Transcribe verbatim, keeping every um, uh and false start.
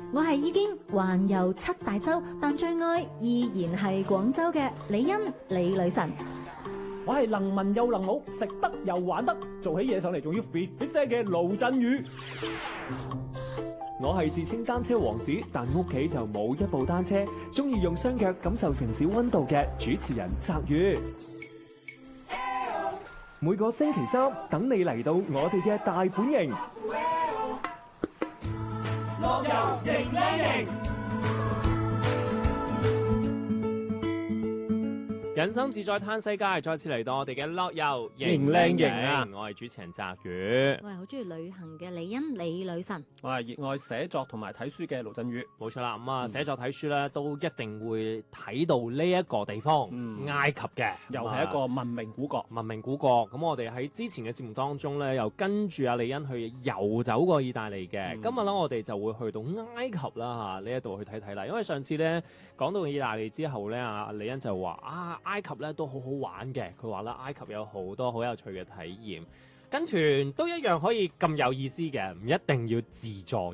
我係已經環遊七大洲，但最愛依然係廣州嘅李欣李女神。 我係能文又能武，食得又玩得，做起嘢上嚟仲要 fit fit 聲嘅盧振宇。 我係自稱單車王子，但屋企就冇一部單車，中意用雙腳感受城市溫度嘅主持人澤宇。每個星期三等你嚟到我哋嘅大本營， 樂遊型靚型。 人生自在嘆世界，再次嚟到我哋嘅樂遊型靚型啊！ 我係主持人澤宇， 我係好中意旅行嘅李欣李女神， 我係熱愛寫作同埋睇書嘅盧振宇。 冇錯啦，咁啊寫作睇書咧都一定會睇到呢一個地方， 嗯、 埃及嘅， 又係一個文明古國。 文明古國，咁我哋喺之前嘅節目當中咧，又跟住阿李欣去遊走過意大利嘅。嗯、今日咧，我哋就會去到埃及啦嚇，呢一度去睇睇啦。因為上次咧講到意大利之後咧，阿李欣就話啊。埃及咧都好好玩嘅，佢話啦，埃及有好多好有趣嘅體驗，跟團都一樣可以咁有意思嘅，唔一定要自助